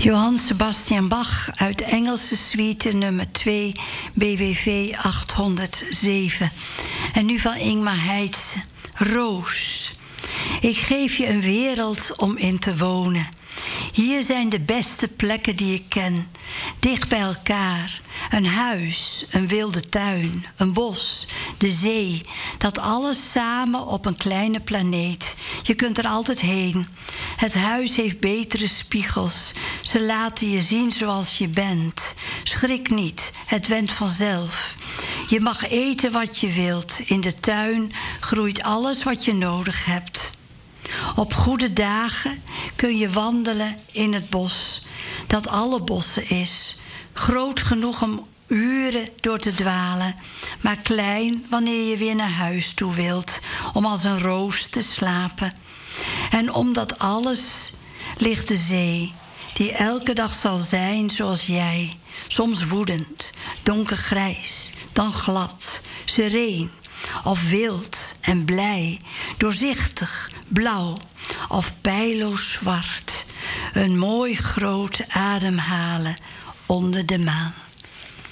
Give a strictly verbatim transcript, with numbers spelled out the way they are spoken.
Johann Sebastian Bach uit Engelse suite nummer twee, B W V achthonderdzeven. En nu van Ingmar Heitse, Roos. Ik geef je een wereld om in te wonen. Hier zijn de beste plekken die ik ken. Dicht bij elkaar. Een huis, een wilde tuin, een bos, de zee. Dat alles samen op een kleine planeet. Je kunt er altijd heen. Het huis heeft betere spiegels. Ze laten je zien zoals je bent. Schrik niet, het went vanzelf. Je mag eten wat je wilt. In de tuin groeit alles wat je nodig hebt. Op goede dagen kun je wandelen in het bos, dat alle bossen is. Groot genoeg om uren door te dwalen, maar klein wanneer je weer naar huis toe wilt, om als een roos te slapen. En om dat alles ligt de zee, die elke dag zal zijn zoals jij. Soms woedend, donkergrijs, dan glad, sereen. Of wild en blij, doorzichtig, blauw of pijloos zwart. Een mooi groot ademhalen onder de maan.